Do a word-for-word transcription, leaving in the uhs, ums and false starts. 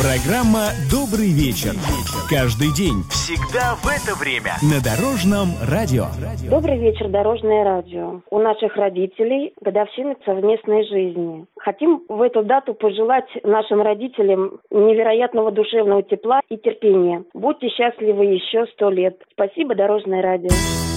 Программа «Добрый вечер». Каждый день, всегда в это время на Дорожном радио. Добрый вечер, Дорожное радио. У наших родителей годовщина совместной жизни. Хотим в эту дату пожелать нашим родителям невероятного душевного тепла и терпения. Будьте счастливы еще сто лет. Спасибо, Дорожное радио.